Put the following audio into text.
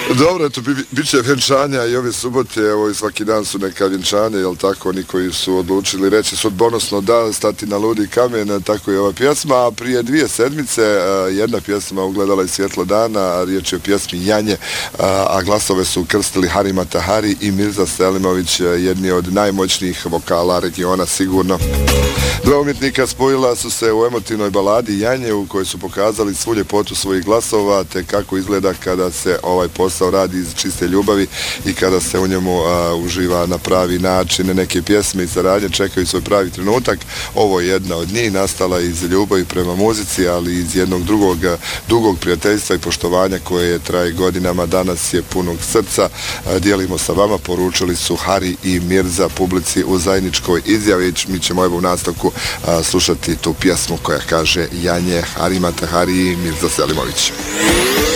Dobro, eto, bit će vjenčanja i ove subote, evo i svaki dan su neka vjenčanja, jel tako, oni koji su odlučili reći sudbonosno da, stati na ludi kamen, tako je ova pjesma, a prije 2 sedmice jedna pjesma ugledala je svjetlo dana, riječ je o pjesmi Janje, a glasove su krstili Harima Tahari i Mirza Selimović, jedni od najmoćnijih vokala regiona sigurno. Dva umjetnika spojila su se u emotivnoj baladi Janje u kojoj su pokazali svu ljepotu svojih glasova te kako izgleda kada se ovaj posao radi iz čiste ljubavi i kada se u njemu uživa na pravi način. Neke pjesme i saradnje čekaju svoj pravi trenutak. Ovo je jedna od njih, nastala iz ljubavi prema muzici, ali iz jednog dugog prijateljstva i poštovanja koje traje godinama. Danas je punog srca. Dijelimo sa vama, poručili su Hari i Mirza publici u zajedničkoj izjavi. Mi ćemo evo u nastavku slušati tu pjesmu koja kaže Janje, Harima Tahari i Mirza Selimović.